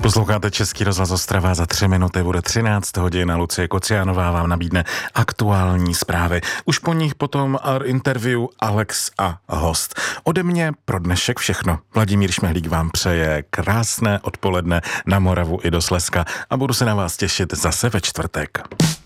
Posloucháte Český rozhlas Ostrava, za 3 minuty bude 13 hodin a Lucie Kociánová vám nabídne aktuální zprávy. Už po nich potom interview Alex a host. Ode mě pro dnešek všechno. Vladimír Šmehlík vám přeje krásné odpoledne na Moravu i do Slezska a budu se na vás těšit zase ve čtvrtek.